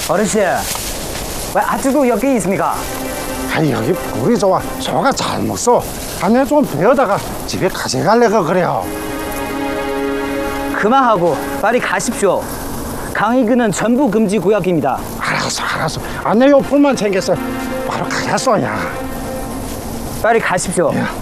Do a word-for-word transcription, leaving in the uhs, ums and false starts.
어르신, 왜 아직도 여기 있습니까? 아니 여기 물이 좋아. 소가 잘 먹어. 안에 좀 배우다가 집에 가져가려고 그래요. 그만하고 빨리 가십시오. 강의근은 전부 금지 구역입니다. 알았어 알았어. 안내 요품만 챙겼어. 바로 가겠어 야. 빨리 가십시오. 야.